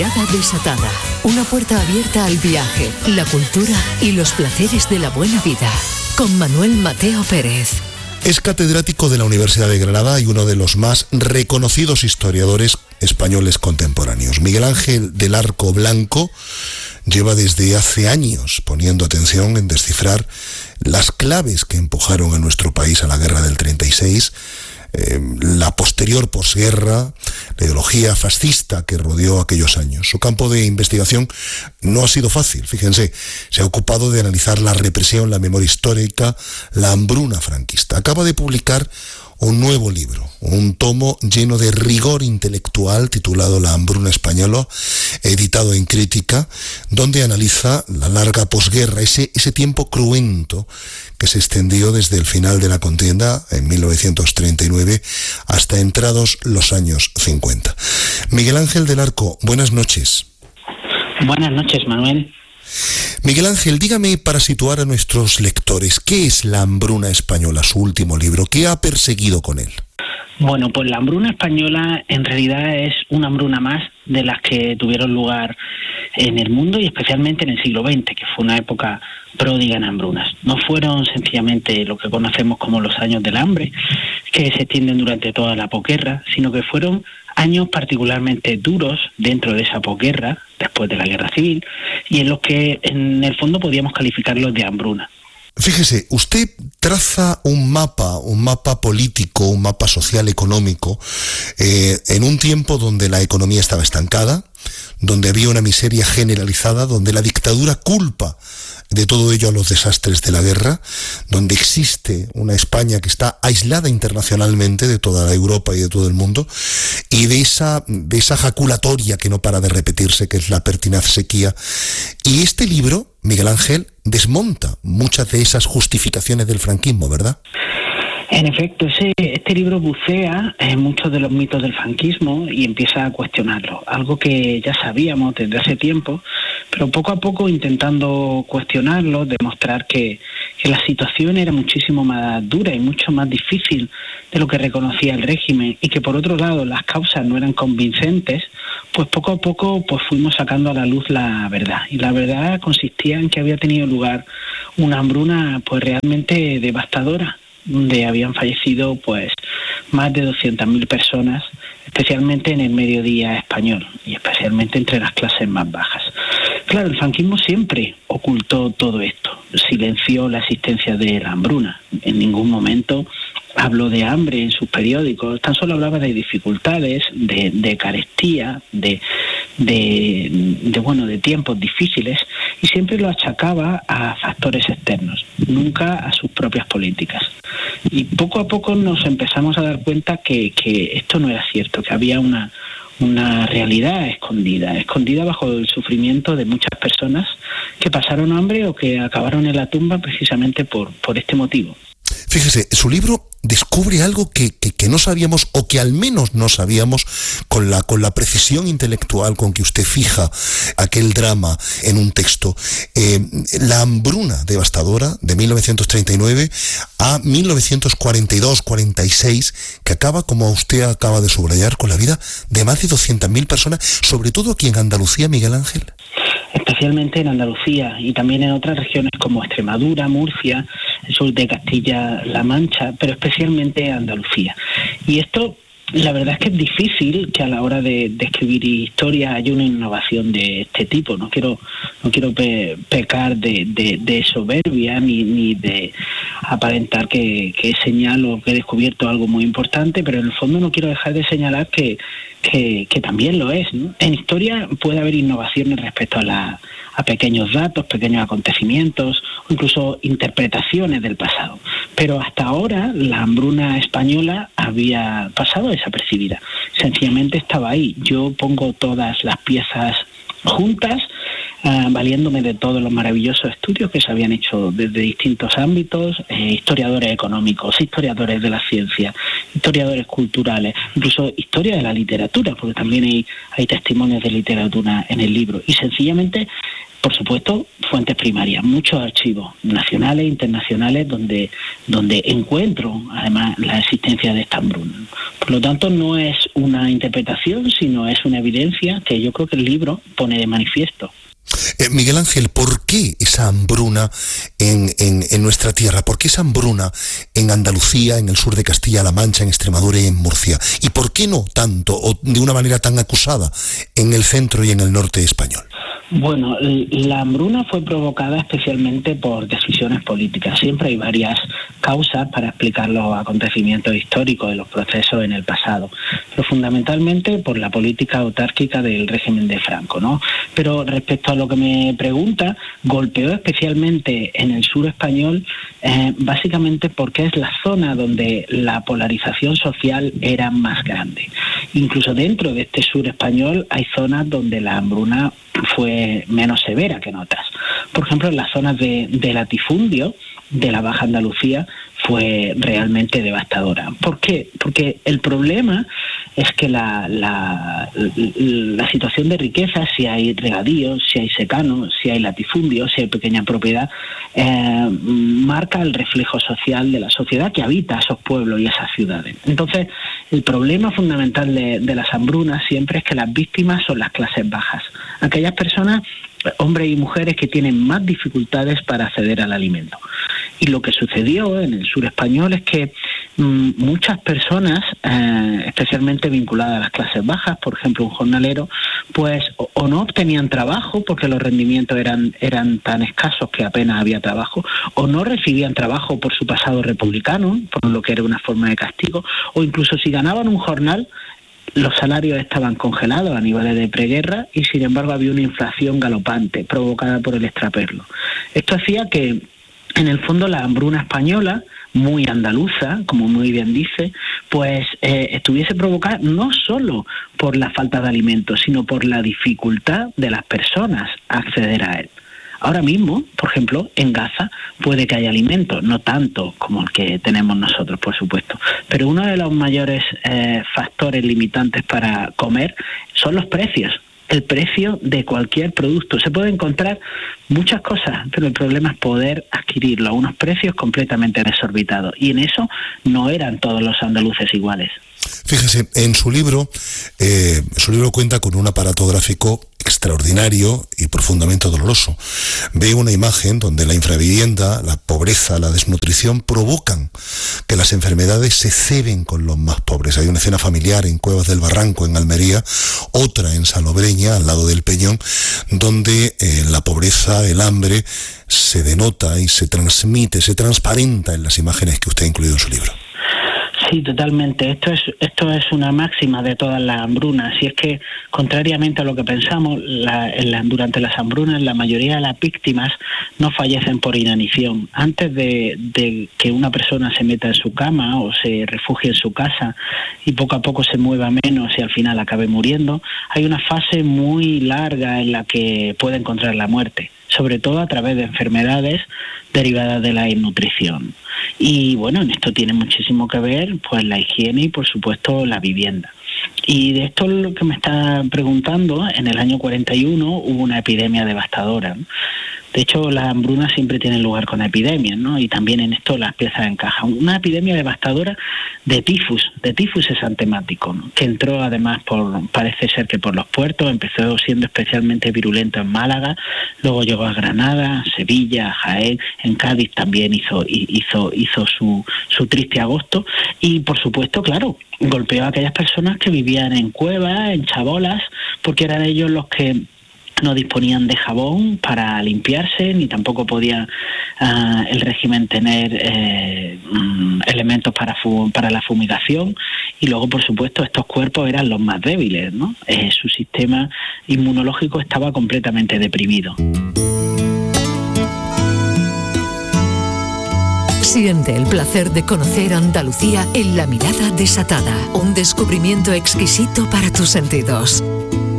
Desatada, una puerta abierta al viaje, la cultura y los placeres de la buena vida, con Manuel Mateo Pérez. Es catedrático de la Universidad de Granada y uno de los más reconocidos historiadores españoles contemporáneos. Miguel Ángel del Arco Blanco lleva desde hace años poniendo atención en descifrar las claves que empujaron a nuestro país a la guerra del 36, la posterior posguerra, la ideología fascista que rodeó aquellos años. Su campo de investigación no ha sido fácil, fíjense, se ha ocupado de analizar la represión, la memoria histórica, la hambruna franquista. Acaba de publicar un nuevo libro, un tomo lleno de rigor intelectual titulado La hambruna española, editado en Crítica, donde analiza la larga posguerra, ese tiempo cruento que se extendió desde el final de la contienda en 1939 hasta entrados los años 50. Miguel Ángel del Arco, buenas noches. Buenas noches, Manuel. Miguel Ángel, dígame, para situar a nuestros lectores, ¿qué es La hambruna española, su último libro? ¿Qué ha perseguido con él? Bueno, pues la hambruna española en realidad es una hambruna más de las que tuvieron lugar en el mundo y especialmente en el siglo XX, que fue una época pródiga en hambrunas. No fueron sencillamente lo que conocemos como los años del hambre, que se extienden durante toda la posguerra, sino que fueron años particularmente duros dentro de esa posguerra, después de la guerra civil, y en los que en el fondo podíamos calificarlos de hambruna. Fíjese, usted traza un mapa político, un mapa social económico, en un tiempo donde la economía estaba estancada, donde había una miseria generalizada, donde la dictadura culpa de todo ello a los desastres de la guerra, donde existe una España que está aislada internacionalmente de toda la Europa y de todo el mundo, y de esa jaculatoria que no para de repetirse, que es la pertinaz sequía. Y este libro, Miguel Ángel, desmonta muchas de esas justificaciones del franquismo, ¿verdad? En efecto, este libro bucea en muchos de los mitos del franquismo y empieza a cuestionarlo, algo que ya sabíamos desde hace tiempo, pero poco a poco intentando cuestionarlo, demostrar que la situación era muchísimo más dura y mucho más difícil de lo que reconocía el régimen, y que por otro lado las causas no eran convincentes, pues poco a poco pues fuimos sacando a la luz la verdad. Y la verdad consistía en que había tenido lugar una hambruna pues realmente devastadora, donde habían fallecido pues más de 200.000 personas, especialmente en el mediodía español y especialmente entre las clases más bajas. Claro, el franquismo siempre ocultó todo esto, silenció la existencia de la hambruna. En ningún momento habló de hambre en sus periódicos, tan solo hablaba de dificultades, de carestía, de tiempos difíciles, y siempre lo achacaba a factores externos, nunca a sus propias políticas. Y poco a poco nos empezamos a dar cuenta que esto no era cierto, que había una realidad escondida bajo el sufrimiento de muchas personas que pasaron hambre o que acabaron en la tumba precisamente por este motivo. Fíjese, su libro descubre algo que no sabíamos, o que al menos no sabíamos, con la precisión intelectual con que usted fija aquel drama en un texto. La hambruna devastadora de 1939 a 1942-46, que acaba, como usted acaba de subrayar, con la vida de más de 200.000 personas, sobre todo aquí en Andalucía, Miguel Ángel. Especialmente en Andalucía y también en otras regiones como Extremadura, Murcia, el sur de Castilla-La Mancha, pero especialmente Andalucía. Y esto, la verdad es que es difícil que a la hora de escribir historia haya una innovación de este tipo. No quiero pecar de soberbia ni de aparentar que señalo que he descubierto algo muy importante, pero en el fondo no quiero dejar de señalar que también lo es, ¿no? En historia puede haber innovaciones respecto a pequeños datos, pequeños acontecimientos, o incluso interpretaciones del pasado. Pero hasta ahora la hambruna española había pasado desapercibida. Sencillamente estaba ahí. Yo pongo todas las piezas juntas, valiéndome de todos los maravillosos estudios que se habían hecho desde distintos ámbitos, historiadores económicos, historiadores de la ciencia, historiadores culturales, incluso historia de la literatura, porque también hay testimonios de literatura en el libro. Y sencillamente por supuesto, fuentes primarias, muchos archivos nacionales e internacionales donde encuentro además la existencia de esta hambruna. Por lo tanto, no es una interpretación, sino es una evidencia que yo creo que el libro pone de manifiesto. Miguel Ángel, ¿por qué esa hambruna en nuestra tierra? ¿Por qué esa hambruna en Andalucía, en el sur de Castilla-La Mancha, en Extremadura y en Murcia? ¿Y por qué no tanto, o de una manera tan acusada, en el centro y en el norte español? Bueno, la hambruna fue provocada especialmente por decisiones políticas. Siempre hay varias causas para explicar los acontecimientos históricos de los procesos en el pasado, pero fundamentalmente por la política autárquica del régimen de Franco, ¿no? Pero respecto a lo que me pregunta, golpeó especialmente en el sur español, básicamente porque es la zona donde la polarización social era más grande. Incluso dentro de este sur español hay zonas donde la hambruna fue menos severa que en otras. Por ejemplo, en las zonas de latifundio de la Baja Andalucía fue realmente devastadora. ¿Por qué? Porque el problema es que la situación de riqueza, si hay regadíos, si hay secano, si hay latifundio, si hay pequeña propiedad, marca el reflejo social de la sociedad que habita esos pueblos y esas ciudades. Entonces, el problema fundamental de las hambrunas siempre es que las víctimas son las clases bajas, aquellas personas, hombres y mujeres, que tienen más dificultades para acceder al alimento. Y lo que sucedió en el sur español es que muchas personas, especialmente vinculadas a las clases bajas, por ejemplo un jornalero, pues o no obtenían trabajo porque los rendimientos eran tan escasos que apenas había trabajo, o no recibían trabajo por su pasado republicano, por lo que era una forma de castigo, o incluso si ganaban un jornal, los salarios estaban congelados a niveles de preguerra y sin embargo había una inflación galopante provocada por el extraperlo. Esto hacía que en el fondo la hambruna española, muy andaluza, como muy bien dice, pues estuviese provocada no solo por la falta de alimentos, sino por la dificultad de las personas a acceder a él. Ahora mismo, por ejemplo, en Gaza puede que haya alimentos, no tanto como el que tenemos nosotros, por supuesto, pero uno de los mayores factores limitantes para comer son los precios. El precio de cualquier producto. Se puede encontrar muchas cosas, pero el problema es poder adquirirlo a unos precios completamente desorbitados. Y en eso no eran todos los andaluces iguales. Fíjese, en su libro cuenta con un aparato gráfico extraordinario y profundamente doloroso. Ve una imagen donde la infravivienda, la pobreza, la desnutrición provocan que las enfermedades se ceben con los más pobres. Hay una escena familiar en Cuevas del Barranco, en Almería, otra en Salobreña, al lado del Peñón, donde la pobreza, el hambre, se denota y se transmite, se transparenta en las imágenes que usted ha incluido en su libro. Sí, totalmente. Esto es una máxima de todas las hambrunas. Y es que, contrariamente a lo que pensamos, durante las hambrunas la mayoría de las víctimas no fallecen por inanición. Antes de que una persona se meta en su cama o se refugie en su casa y poco a poco se mueva menos y al final acabe muriendo, hay una fase muy larga en la que puede encontrar la muerte, sobre todo a través de enfermedades derivadas de la desnutrición. Y bueno, en esto tiene muchísimo que ver pues la higiene y por supuesto la vivienda. Y de esto lo que me está preguntando, en el año 41 hubo una epidemia devastadora, ¿no? De hecho, las hambrunas siempre tienen lugar con epidemias, ¿no? Y también en esto las piezas encajan. Una epidemia devastadora de tifus exantemático, ¿no? Que entró además parece ser que por los puertos, empezó siendo especialmente virulento en Málaga, luego llegó a Granada, Sevilla, Jaén, en Cádiz también hizo su triste agosto y por supuesto, claro, golpeó a aquellas personas que vivían en cuevas, en chabolas, porque eran ellos los que no disponían de jabón para limpiarse, ni tampoco podía el régimen tener elementos para la fumigación. Y luego, por supuesto, estos cuerpos eran los más débiles, ¿no? Su sistema inmunológico estaba completamente deprimido. Siente el placer de conocer Andalucía en La Mirada Desatada, un descubrimiento exquisito para tus sentidos.